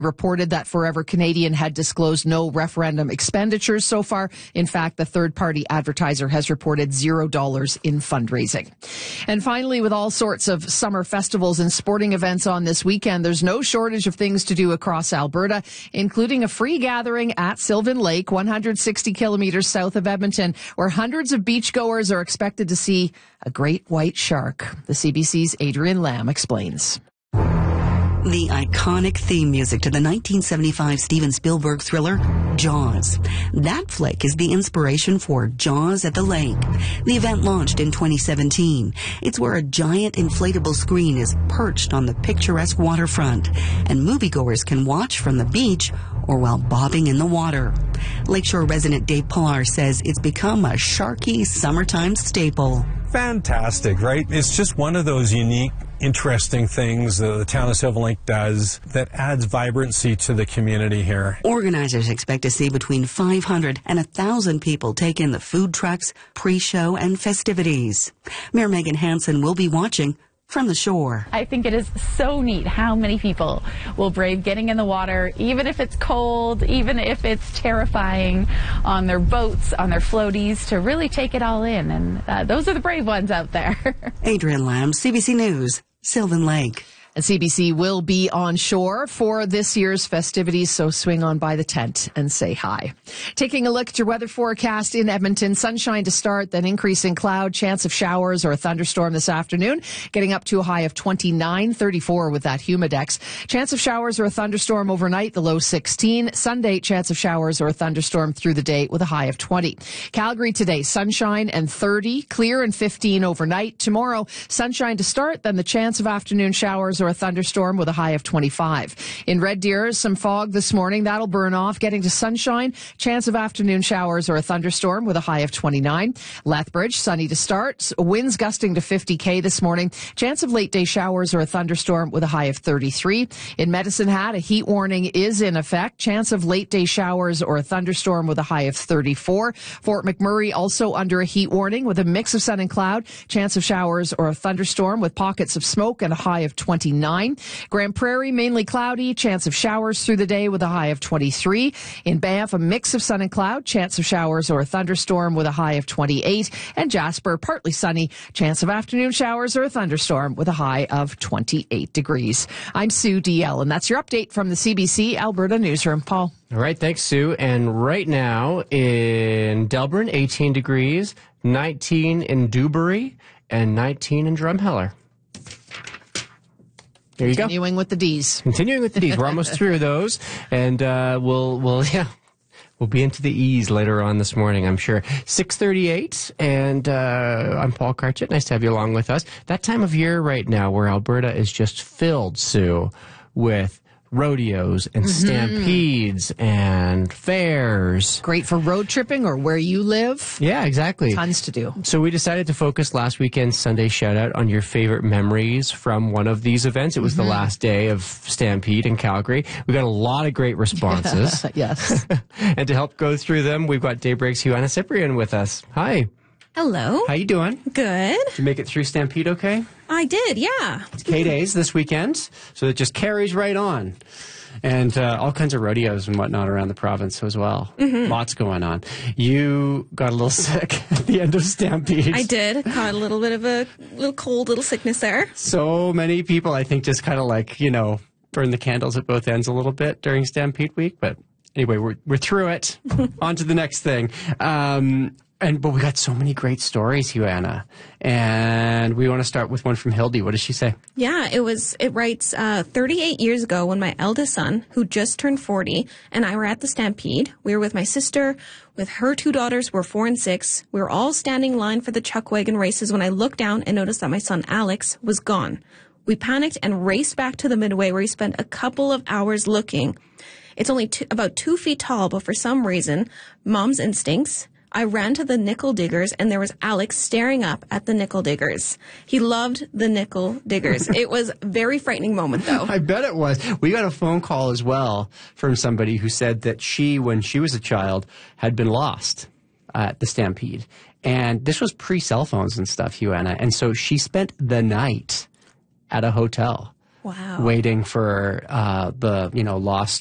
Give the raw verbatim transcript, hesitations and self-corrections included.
reported that Forever Canadian had disclosed no referendum expenditures so far. In fact, the third-party advertiser has reported zero dollars in fundraising. And finally, with all sorts of summer festivals and sporting events on this weekend, there's no shortage of things to do across Alberta, including a free gathering at Sylvan Lake, one hundred sixty kilometers south of Edmonton, where hundreds of beachgoers are expected to see a great white shark. The C B C's Adrian Lamb explains. The iconic theme music to the nineteen seventy-five Steven Spielberg thriller, Jaws. That flick is the inspiration for Jaws at the Lake. The event launched in twenty seventeen. It's where a giant inflatable screen is perched on the picturesque waterfront, and moviegoers can watch from the beach or while bobbing in the water. Lakeshore resident Dave Pillar says it's become a sharky summertime staple. Fantastic, right? It's just one of those unique, interesting things that the town of Sylvan Lake does that adds vibrancy to the community here. Organizers expect to see between five hundred and one thousand people take in the food trucks, pre-show, and festivities. Mayor Megan Hansen will be watching from the shore. I think it is so neat how many people will brave getting in the water, even if it's cold, even if it's terrifying, on their boats, on their floaties, to really take it all in. And uh, those are the brave ones out there. Adrian Lamb, C B C News, Sylvan Lake. And C B C will be on shore for this year's festivities, so swing on by the tent and say hi. Taking a look at your weather forecast in Edmonton, sunshine to start, then increasing cloud, chance of showers or a thunderstorm this afternoon, getting up to a high of twenty-nine, thirty-four with that humidex. Chance of showers or a thunderstorm overnight, the low sixteen. Sunday, chance of showers or a thunderstorm through the day with a high of twenty. Calgary today, sunshine and thirty, clear and fifteen overnight. Tomorrow, sunshine to start, then the chance of afternoon showers or a thunderstorm with a high of twenty-five. In Red Deer, some fog this morning. That'll burn off, getting to sunshine. Chance of afternoon showers or a thunderstorm with a high of twenty-nine. Lethbridge, sunny to start. Winds gusting to fifty K this morning. Chance of late day showers or a thunderstorm with a high of thirty-three. In Medicine Hat, a heat warning is in effect. Chance of late day showers or a thunderstorm with a high of thirty-four. Fort McMurray also under a heat warning with a mix of sun and cloud. Chance of showers or a thunderstorm with pockets of smoke and a high of twenty-nine. Grand Prairie, mainly cloudy, chance of showers through the day with a high of twenty-three. In Banff, a mix of sun and cloud, chance of showers or a thunderstorm with a high of twenty-eight. And Jasper, partly sunny, chance of afternoon showers or a thunderstorm with a high of twenty-eight degrees. I'm Sue D L, and that's your update from the C B C Alberta Newsroom. Paul. All right, thanks, Sue. And right now in Delburn, eighteen degrees, nineteen in Dewberry, and nineteen in Drumheller. There you go. Continuing with the D's. Continuing with the D's. We're almost through those, and uh, we'll we'll yeah we'll be into the E's later on this morning, I'm sure. six thirty-eight, and uh, I'm Paul Karchit. Nice to have you along with us. That time of year right now, where Alberta is just filled, Sue, with rodeos and Mm-hmm. stampedes and fairs. Great for road tripping or where you live. Yeah, exactly. Tons to do. So we decided to focus last weekend's Sunday shout out on your favorite memories from one of these events. It was mm-hmm. the last day of Stampede in Calgary. We got a lot of great responses. Yes. And to help go through them, we've got Daybreak's Joanna Cyprian with us. Hi. Hello. How you doing? Good. Did you make it through Stampede okay? I did, yeah. It's K-Days this weekend, so it just carries right on. And uh, all kinds of rodeos and whatnot around the province as well. Mm-hmm. Lots going on. You got a little sick at the end of Stampede. I did. Caught a little bit of a little cold, little sickness there. So many people, I think, just kind of like, you know, burn the candles at both ends a little bit during Stampede week. But anyway, we're, we're through it. On to the next thing. Um, And but we got so many great stories, Joanna, and we want to start with one from Hildy. What does she say? Yeah, it was. It writes, uh, thirty-eight years ago, when my eldest son, who just turned forty, and I were at the Stampede. We were with my sister, with her two daughters, who were four and six. We were all standing in line for the chuck wagon races when I looked down and noticed that my son Alex was gone. We panicked and raced back to the midway, where he spent a couple of hours looking. It's only two, about two feet tall, but for some reason, Mom's instincts. I ran to the nickel diggers, and there was Alex staring up at the nickel diggers. He loved the nickel diggers. It was a very frightening moment, though. I bet it was. We got a phone call as well from somebody who said that she, when she was a child, had been lost at the Stampede. And this was pre-cell phones and stuff, Joanna. And so she spent the night at a hotel Wow. waiting for uh, the you know lost